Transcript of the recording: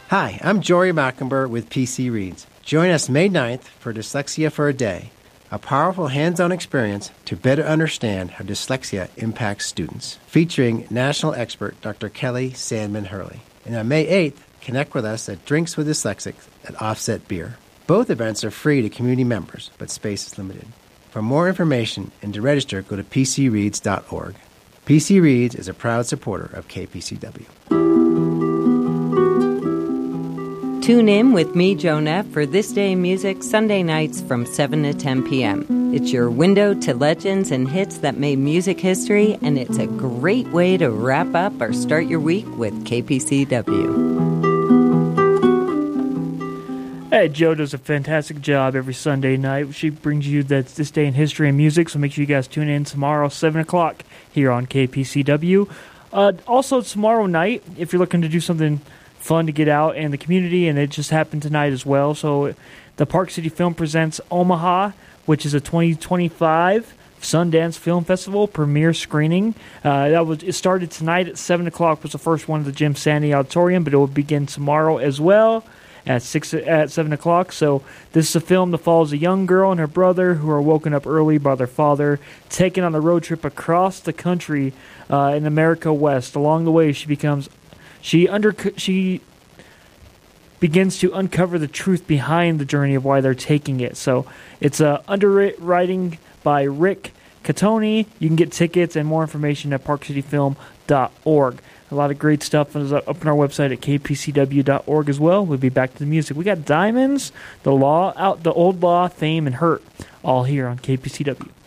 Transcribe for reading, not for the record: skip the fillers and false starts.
Hi, I'm Jory Mockenberg with PC Reads. Join us May 9th for Dyslexia for a Day, a powerful hands-on experience to better understand how dyslexia impacts students, featuring national expert Dr. Kelly Sandman Hurley. And on May 8th, connect with us at Drinks with Dyslexics at Offset Beer. Both events are free to community members, but space is limited. For more information and to register, go to pcreads.org. PC Reads is a proud supporter of KPCW. Tune in with me, Joan F., for This Day in Music, Sunday nights from 7 to 10 p.m. It's your window to legends and hits that made music history, and it's a great way to wrap up or start your week with KPCW. Hey, Jo does a fantastic job every Sunday night. She brings you This Day in History and Music, so make sure you guys tune in tomorrow, 7 o'clock, here on KPCW. Also, tomorrow night, if you're looking to do something fun to get out in the community, and it just happened tonight as well. So the Park City Film presents Omaha, which is a 2025 Sundance Film Festival premiere screening. It started tonight at 7 o'clock, was the first one at the Jim Sandy Auditorium, but it will begin tomorrow as well at 7 o'clock. So this is a film that follows a young girl and her brother who are woken up early by their father, taken on a road trip across the country in America West. Along the way, she begins to uncover the truth behind the journey of why they're taking it. So it's underwriting by Rick Catoni. You can get tickets and more information at parkcityfilm.org. A lot of great stuff is up on our website at kpcw.org as well. We'll be back to the music. We got Diamonds, The Old Law, Fame, and Hurt, all here on KPCW.